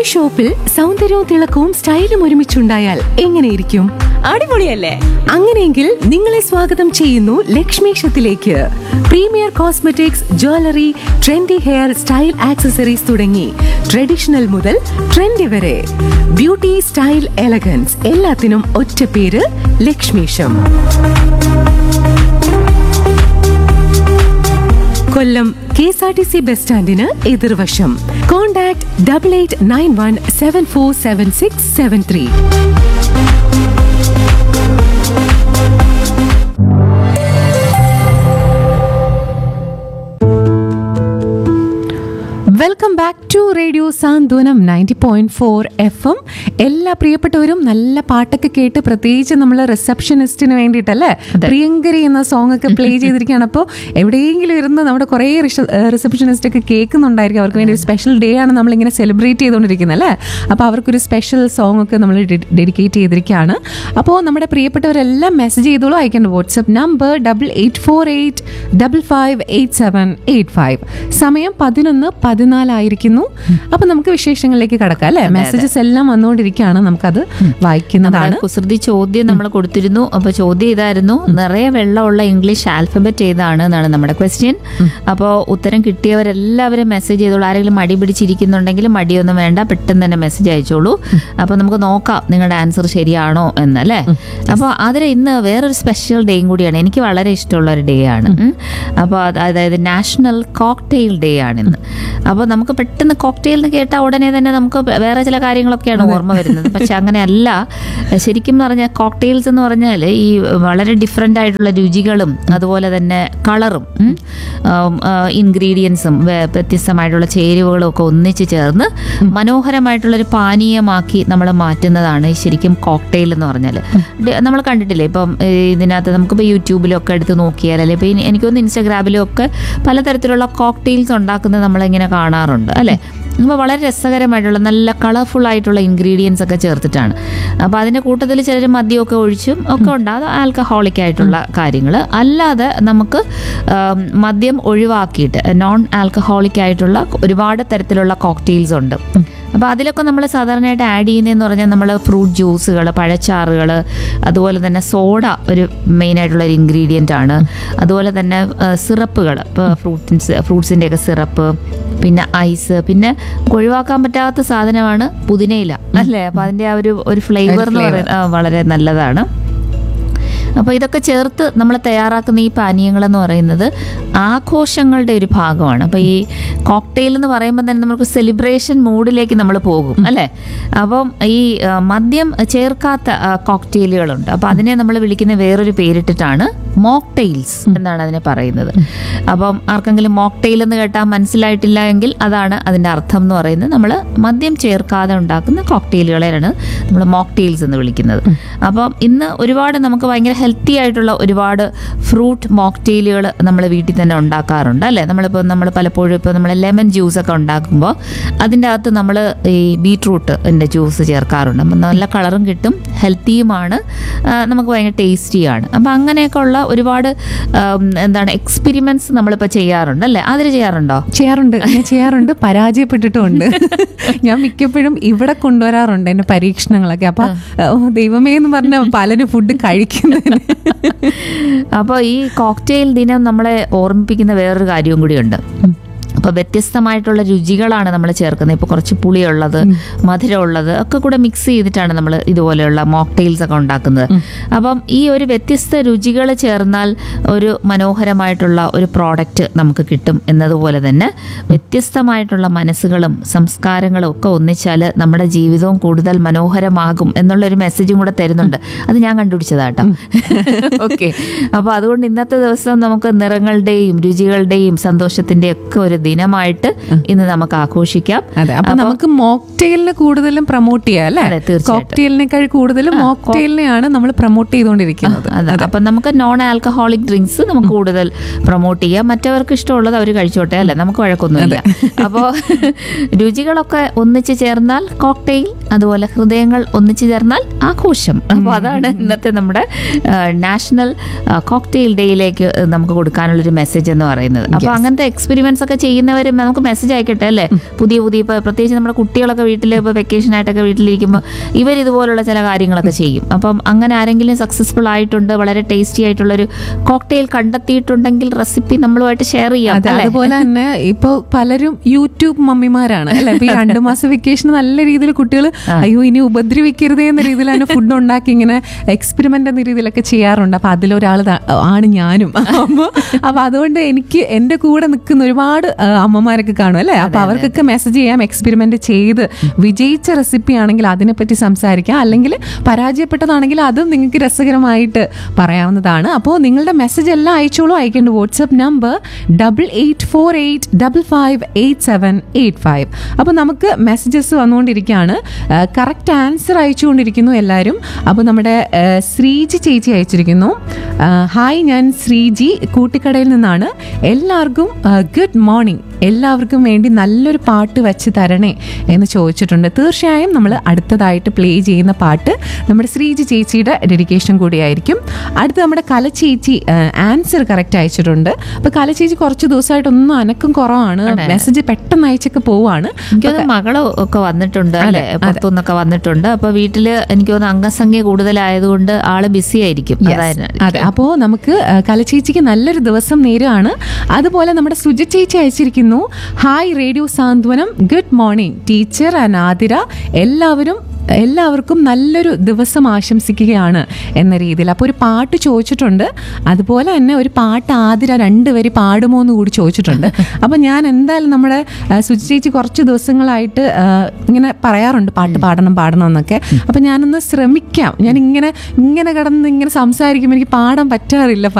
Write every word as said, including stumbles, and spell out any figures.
ഷോപ്പിൽ സൗന്ദര്യവും തിളക്കവും സ്റ്റൈലും ഒരുമിച്ചുണ്ടായാൽ എങ്ങനെയിരിക്കും? അടിപൊളിയല്ലേ? അങ്ങനെയെങ്കിൽ നിങ്ങളെ സ്വാഗതം ചെയ്യുന്നു ലക്ഷ്മീഷത്തിലേക്ക്. Premier cosmetics, jewellery, trendy hair style accessories തുടങ്ങി ട്രഡീഷണൽ മുതൽ ട്രെൻഡി വരെ ബ്യൂട്ടി, സ്റ്റൈൽ, എലഗൻസ് എല്ലാത്തിനും ഒറ്റ പേര് ലക്ഷ്മീഷം. കൊല്ലം K S R T C bus സ്റ്റാൻഡിന് എതിർവശം. Contact double eight nine one seven four seven six seven three. Welcome back to radio Santhwanam ninety point four F M. എല്ലാ പ്രിയപ്പെട്ടവരും നല്ല പാട്ടൊക്കെ കേട്ട്, പ്രത്യേകിച്ച് നമ്മൾ റിസപ്ഷനിസ്റ്റിന് വേണ്ടിയിട്ടല്ലേ പ്രിയങ്കരി എന്ന സോങ് ഒക്കെ പ്ലേ ചെയ്തിരിക്കുകയാണ്. അപ്പോൾ എവിടെയെങ്കിലും ഇരുന്ന് നമ്മുടെ കുറേ റിസപ്ഷനിസ്റ്റ് ഒക്കെ കേൾക്കുന്നുണ്ടായിരിക്കും. അവർക്ക് വേണ്ടി ഒരു സ്പെഷ്യൽ ഡേ ആണ് നമ്മളിങ്ങനെ സെലിബ്രേറ്റ് ചെയ്തുകൊണ്ടിരിക്കുന്നത് അല്ലേ. അപ്പോൾ അവർക്കൊരു സ്പെഷ്യൽ സോങ് ഒക്കെ നമ്മൾ ഡെഡിക്കേറ്റ് ചെയ്തിരിക്കുകയാണ്. അപ്പോൾ നമ്മുടെ പ്രിയപ്പെട്ടവരെല്ലാം മെസ്സേജ് ചെയ്തോളൂ. അയക്കേണ്ട WhatsApp number double eight four eight double five eight seven eight five. സമയം പതിനൊന്ന് പതിനാലായിരിക്കുന്നു. അപ്പൊ നമുക്ക് വിശേഷങ്ങളിലേക്ക് കടക്കാം അല്ലെ. മെസ്സേജസ് എല്ലാം വന്നുകൊണ്ടിരിക്കുകയാണ്, നമുക്കത് വായിക്കുന്നതാണ്. കുസൃതി ചോദ്യം നമ്മൾ കൊടുത്തിരുന്നു. അപ്പൊ ചോദ്യം ഇതായിരുന്നു, നിറയെ വെള്ളമുള്ള ഇംഗ്ലീഷ് ആൽഫബറ്റ് ഏതാണ് എന്നാണ് നമ്മുടെ ക്വസ്റ്റ്യൻ. അപ്പോൾ ഉത്തരം കിട്ടിയവരെല്ലാവരും മെസ്സേജ് ചെയ്തോളൂ. ആരെങ്കിലും മടി പിടിച്ചിരിക്കുന്നുണ്ടെങ്കിൽ മടിയൊന്നും വേണ്ട, പെട്ടെന്ന് തന്നെ മെസ്സേജ് അയച്ചോളൂ. അപ്പൊ നമുക്ക് നോക്കാം നിങ്ങളുടെ ആൻസർ ശരിയാണോ എന്നല്ലേ. അപ്പോൾ അതിൽ ഇന്ന് വേറൊരു സ്പെഷ്യൽ ഡേയും കൂടിയാണ്, എനിക്ക് വളരെ ഇഷ്ടമുള്ള ഒരു ഡേ ആണ്. അപ്പോൾ അതായത് നാഷണൽ കോക്ടെയിൽ ഡേ ആണ് ഇന്ന്. അപ്പോൾ നമുക്ക് പെട്ടെന്ന് കോക്ടെയിൽ എന്ന് കേട്ടാൽ ഉടനെ തന്നെ നമുക്ക് വേറെ ചില കാര്യങ്ങളൊക്കെയാണ് ഓർമ്മ വരുന്നത്. പക്ഷെ അങ്ങനെയല്ല. ശരിക്കും പറഞ്ഞാൽ കോക്ടെയിൽസ് എന്ന് പറഞ്ഞാൽ ഈ വളരെ ഡിഫറെൻ്റ് ആയിട്ടുള്ള രുചികളും അതുപോലെ തന്നെ കളറും ഇൻഗ്രീഡിയൻസും വ്യത്യസ്തമായിട്ടുള്ള ചേരുവകളും ഒക്കെ ഒന്നിച്ച് ചേർന്ന് മനോഹരമായിട്ടുള്ളൊരു പാനീയമാക്കി നമ്മൾ മാറ്റുന്നതാണ് ശരിക്കും കോക്ടെയിൽ എന്ന് പറഞ്ഞാൽ. നമ്മൾ കണ്ടിട്ടില്ലേ ഇപ്പം ഇതിനകത്ത് നമുക്കിപ്പോൾ യൂട്യൂബിലൊക്കെ എടുത്ത് നോക്കിയാൽ അല്ലെ, ഇപ്പോൾ എനിക്കൊന്ന് ഇൻസ്റ്റാഗ്രാമിലും ഒക്കെ പലതരത്തിലുള്ള കോക്ടെയിൽസ് ഉണ്ടാക്കുന്നത് നമ്മളിങ്ങനെ കാണാറുണ്ട് അല്ലേ. അപ്പോൾ വളരെ രസകരമായിട്ടുള്ള നല്ല കളർഫുൾ ആയിട്ടുള്ള ഇൻഗ്രീഡിയൻസ് ഒക്കെ ചേർത്തിട്ടാണ്. അപ്പോൾ അതിൻ്റെ കൂട്ടത്തിൽ ചിലർ മദ്യമൊക്കെ ഒഴിച്ചും ഒക്കെ ഉണ്ടാകും, ആൽക്കഹോളിക് ആയിട്ടുള്ള കാര്യങ്ങൾ. അല്ലാതെ നമുക്ക് മദ്യം ഒഴിവാക്കിയിട്ട് നോൺ ആൽക്കഹോളിക് ആയിട്ടുള്ള ഒരുപാട് തരത്തിലുള്ള കോക്ടെയിൽസ് ഉണ്ട്. അപ്പോൾ അതിലൊക്കെ നമ്മൾ സാധാരണയായിട്ട് ആഡ് ചെയ്യുന്നതെന്ന് പറഞ്ഞാൽ നമ്മൾ ഫ്രൂട്ട് ജ്യൂസുകൾ, പഴച്ചാറുകൾ, അതുപോലെ തന്നെ സോഡ ഒരു മെയിനായിട്ടുള്ള ഒരു ഇൻഗ്രീഡിയൻ്റ് ആണ്. അതുപോലെ തന്നെ സിറപ്പുകൾ, ഇപ്പോൾ ഫ്രൂട്ട്സ് ഫ്രൂട്ട്സിൻ്റെയൊക്കെ സിറപ്പ്, പിന്നെ ഐസ്, പിന്നെ ഒഴിവാക്കാൻ പറ്റാത്ത സാധനമാണ് പുതിനയില അല്ലേ. അപ്പോൾ അതിൻ്റെ ആ ഒരു ഒരു ഫ്ലേവർ എന്ന് പറയുന്നത് വളരെ നല്ലതാണ്. അപ്പോൾ ഇതൊക്കെ ചേർത്ത് നമ്മൾ തയ്യാറാക്കുന്ന ഈ പാനീയങ്ങളെന്ന് പറയുന്നത് ആഘോഷങ്ങളുടെ ഒരു ഭാഗമാണ്. അപ്പോൾ ഈ കോക്ടെയിൽ എന്ന് പറയുമ്പോൾ തന്നെ നമുക്ക് സെലിബ്രേഷൻ മൂഡിലേക്ക് നമ്മൾ പോകും അല്ലേ. അപ്പം ഈ മദ്യം ചേർക്കാത്ത കോക്ടെയിലുകളുണ്ട്. അപ്പോൾ അതിനെ നമ്മൾ വിളിക്കുന്ന വേറൊരു പേരിട്ടിട്ടാണ് മോക്ടെയിൽസ് എന്നാണ് അതിനെ പറയുന്നത്. അപ്പം ആർക്കെങ്കിലും മോക്ടെയിൽ എന്ന് കേട്ടാൽ മനസ്സിലായിട്ടില്ല എങ്കിൽ അതാണ് അതിൻ്റെ അർത്ഥം എന്ന് പറയുന്നത്. നമ്മൾ മദ്യം ചേർക്കാതെ ഉണ്ടാക്കുന്ന കോക്ടെയിലുകളെയാണ് നമ്മൾ മോക്ടെയിൽസ് എന്ന് വിളിക്കുന്നത്. അപ്പം ഇന്ന് ഒരുപാട് നമുക്ക് ഭയങ്കര ഹെൽത്തി ആയിട്ടുള്ള ഒരുപാട് ഫ്രൂട്ട് മോക്ടെയിലുകൾ നമ്മൾ വീട്ടിൽ തന്നെ ഉണ്ടാക്കാറുണ്ട് അല്ലേ. നമ്മളിപ്പോൾ നമ്മൾ പലപ്പോഴും ഇപ്പോൾ നമ്മൾ ലെമൺ ജ്യൂസൊക്കെ ഉണ്ടാക്കുമ്പോൾ അതിൻ്റെ അകത്ത് നമ്മൾ ഈ ബീട്രൂട്ടിൻ്റെ ജ്യൂസ് ചേർക്കാറുണ്ട്. അപ്പം നല്ല കളറും കിട്ടും, ഹെൽത്തിയുമാണ്, നമുക്ക് ഭയങ്കര ടേസ്റ്റിയാണ്. അപ്പം അങ്ങനെയൊക്കെ ഉള്ള ഒരുപാട് എന്താണ് എക്സ്പെരിമെന്റ്സ് നമ്മളിപ്പോൾ ചെയ്യാറുണ്ട് അല്ലേ. അതിൽ ചെയ്യാറുണ്ടോ? ചെയ്യാറുണ്ട്, ഞാൻ ചെയ്യാറുണ്ട്, പരാജയപ്പെട്ടിട്ടുമുണ്ട്. ഞാൻ മിക്കപ്പോഴും ഇവിടെ കൊണ്ടുവരാറുണ്ട് എൻ്റെ പരീക്ഷണങ്ങളൊക്കെ. അപ്പൊ ദൈവമേ എന്ന് പറഞ്ഞ പലരും ഫുഡ് കഴിക്കുന്നത്. അപ്പോൾ ഈ കോക്ടെയിൽ ദിനം നമ്മളെ ഓർമ്മിപ്പിക്കുന്ന വേറൊരു കാര്യവും കൂടിയുണ്ട്. അപ്പോൾ വ്യത്യസ്തമായിട്ടുള്ള രുചികളാണ് നമ്മൾ ചേർക്കുന്നത്. ഇപ്പോൾ കുറച്ച് പുളിയുള്ളത്, മധുരമുള്ളത് ഒക്കെ കൂടെ മിക്സ് ചെയ്തിട്ടാണ് നമ്മൾ ഇതുപോലെയുള്ള മോക്ടെയിൽസ് ഒക്കെ ഉണ്ടാക്കുന്നത്. അപ്പം ഈ ഒരു വ്യത്യസ്ത രുചികൾ ചേർന്നാൽ ഒരു മനോഹരമായിട്ടുള്ള ഒരു പ്രോഡക്റ്റ് നമുക്ക് കിട്ടും എന്നതുപോലെ തന്നെ വ്യത്യസ്തമായിട്ടുള്ള മനസ്സുകളും സംസ്കാരങ്ങളും ഒക്കെ ഒന്നിച്ചാൽ നമ്മുടെ ജീവിതവും കൂടുതൽ മനോഹരമാകും എന്നുള്ളൊരു മെസ്സേജും കൂടെ തരുന്നുണ്ട്. അത് ഞാൻ കണ്ടുപിടിച്ചതാട്ടോ. ഓക്കെ. അപ്പോൾ അതുകൊണ്ട് ഇന്നത്തെ ദിവസം നമുക്ക് നിറങ്ങളുടെയും രുചികളുടെയും സന്തോഷത്തിൻ്റെയും ഒക്കെ ഒരു ദിനമായിട്ട് ഇന്ന് നമുക്ക് ആഘോഷിക്കാം. അതെ. അപ്പൊ നമുക്ക് മോക്ടെയിലിനെ കൂടുതലും പ്രൊമോട്ട് ചെയ്യാം അല്ലേ. കോക്ടെയിലിനേക്കാൾ കൂടുതലും മോക്ടെയിലിനെയാണ് നമ്മൾ പ്രൊമോട്ട് ചെയ്തുകൊണ്ടിരിക്കുന്നത്. അതെ. അപ്പൊ നമുക്ക് നോൺ ആൽക്കഹോളിക് ഡ്രിങ്ക്സ് നമുക്ക് കൂടുതൽ പ്രൊമോട്ട് ചെയ്യാം. മറ്റവർക്ക് ഇഷ്ടമുള്ളത് അവർ കഴിച്ചോട്ടെ അല്ലേ, നമുക്ക് വഴക്കൊന്നുമില്ല. അപ്പോൾ രുചികളൊക്കെ ഒന്നിച്ച് ചേർന്നാൽ കോക്ടെയിൽ അതുപോലെ ഹൃദയങ്ങൾ ഒന്നിച്ചു ചേർന്നാൽ ആഘോഷം. അപ്പോൾ അതാണ് ഇന്നത്തെ നമ്മുടെ നാഷണൽ കോക്ടെയിൽ ഡേയിലേക്ക് നമുക്ക് കൊടുക്കാനുള്ളൊരു മെസ്സേജ് എന്ന് പറയുന്നത്. അപ്പോൾ അങ്ങനത്തെ എക്സ്പെരിമെന്റ്സ് ഒക്കെ ചെയ്യുന്നവരും നമുക്ക് മെസ്സേജ് അയക്കട്ടെ അല്ലേ. പുതിയ പുതിയ ഇപ്പോൾ പ്രത്യേകിച്ച് നമ്മുടെ കുട്ടികളൊക്കെ വീട്ടിൽ ഇപ്പോൾ വെക്കേഷൻ ആയിട്ടൊക്കെ വീട്ടിലിരിക്കുമ്പോൾ ഇവർ ഇതുപോലുള്ള ചില കാര്യങ്ങളൊക്കെ ചെയ്യും. അപ്പം അങ്ങനെ ആരെങ്കിലും സക്സസ്ഫുൾ ആയിട്ടുണ്ട്, വളരെ ടേസ്റ്റി ആയിട്ടുള്ളൊരു കോക്ടെയിൽ കണ്ടെത്തിയിട്ടുണ്ടെങ്കിൽ റെസിപ്പി നമ്മളുമായിട്ട് ഷെയർ ചെയ്യാം. അതുപോലെ തന്നെ ഇപ്പൊ പലരും യൂട്യൂബ് മമ്മിമാരാണ് അല്ലെ. ഇപ്പൊ ഈ രണ്ടു മാസം വെക്കേഷൻ നല്ല രീതിയിൽ കുട്ടികൾ അയ്യോ ഇനി ഉപദ്രവിക്കരുതേ എന്ന രീതിയിലാണ് ഫുഡ് ഉണ്ടാക്കി ഇങ്ങനെ എക്സ്പെരിമെന്റ് എന്ന രീതിയിലൊക്കെ ചെയ്യാറുണ്ട്. അപ്പൊ അതിലൊരാൾ ആണ് ഞാനും. അപ്പൊ അപ്പൊ അതുകൊണ്ട് എനിക്ക് എന്റെ കൂടെ നിൽക്കുന്ന ഒരുപാട് അമ്മമാരൊക്കെ കാണും അല്ലെ. അപ്പൊ അവർക്കൊക്കെ മെസ്സേജ് ചെയ്യാം. എക്സ്പെരിമെന്റ് ചെയ്ത് വിജയിച്ച റെസിപ്പി ആണെങ്കിൽ അതിനെപ്പറ്റി സംസാരിക്കാം, അല്ലെങ്കിൽ പരാജയപ്പെട്ടതാണെങ്കിൽ അതും നിങ്ങൾക്ക് രസകരമായിട്ട് പറയാവുന്നതാണ്. അപ്പോൾ നിങ്ങളുടെ മെസ്സേജ് എല്ലാം അയച്ചോളൂ. അയക്കേണ്ട WhatsApp number double eight four eight double five eight seven eight five. അപ്പോൾ നമുക്ക് മെസ്സേജസ് വന്നുകൊണ്ടിരിക്കുകയാണ്. കറക്റ്റ് ആൻസർ അയച്ചുകൊണ്ടിരിക്കുന്നു എല്ലാവരും. അപ്പോൾ നമ്മുടെ ശ്രീജി ചേച്ചി അയച്ചിരിക്കുന്നു. ഹായ്, ഞാൻ ശ്രീജി കൂട്ടിക്കടയിൽ നിന്നാണ്. എല്ലാവർക്കും ഗുഡ് മോർണിംഗ്. എല്ലാവർക്കും വേണ്ടി നല്ലൊരു പാട്ട് വെച്ച് തരണേ എന്ന് ചോദിച്ചിട്ടുണ്ട്. തീർച്ചയായും നമ്മൾ അടുത്തതായിട്ട് പ്ലേ ചെയ്യുന്ന പാട്ട് നമ്മുടെ ശ്രീജി ചേച്ചിയുടെ ഡെഡിക്കേഷൻ കൂടിയായിരിക്കും. അടുത്ത് നമ്മുടെ കലച്ചേച്ചി ആൻസർ കറക്റ്റ് അയച്ചിട്ടുണ്ട്. അപ്പോൾ കലച്ചേച്ചി കുറച്ച് ദിവസമായിട്ടൊന്നും അനക്കം കുറവാണ്, മെസ്സേജ് പെട്ടെന്ന് അയച്ചൊക്കെ പോവാണ്. എനിക്ക് മകള് ഒക്കെ വന്നിട്ടുണ്ട് അല്ലെ, പുറത്തുനിന്നൊക്കെ വന്നിട്ടുണ്ട്. അപ്പൊ വീട്ടില് എനിക്ക് തോന്നുന്നു അംഗസംഖ്യ കൂടുതലായതുകൊണ്ട് ആള് ബിസി ആയിരിക്കും. അതെ, അപ്പോൾ നമുക്ക് കലച്ചേച്ചിക്ക് നല്ലൊരു ദിവസം നേരുകയാണ്. അതുപോലെ നമ്മുടെ സുജ ചേച്ചി അയച്ചിരിക്കുന്നു. Hi radio Santhwanam, good morning teacher and Athira. എല്ലാവരും എല്ലാവർക്കും നല്ലൊരു ദിവസം ആശംസിക്കുകയാണ് എന്ന രീതിയിൽ. അപ്പോൾ ഒരു പാട്ട് ചോദിച്ചിട്ടുണ്ട്. അതുപോലെ തന്നെ ഒരു പാട്ട് ആതിര രണ്ടുപേര് പാടുമോ എന്ന് കൂടി ചോദിച്ചിട്ടുണ്ട്. അപ്പോൾ ഞാൻ എന്തായാലും നമ്മുടെ സുജി ചേച്ചി കുറച്ച് ദിവസങ്ങളായിട്ട് ഇങ്ങനെ പറയാറുണ്ട് പാട്ട് പാടണം പാടണം എന്നൊക്കെ. അപ്പോൾ ഞാനൊന്ന് ശ്രമിക്കാം. ഞാൻ ഇങ്ങനെ ഇങ്ങനെ കിടന്ന് ഇങ്ങനെ സംസാരിക്കുമ്പോൾ എനിക്ക് പാടാൻ പറ്റാറില്ല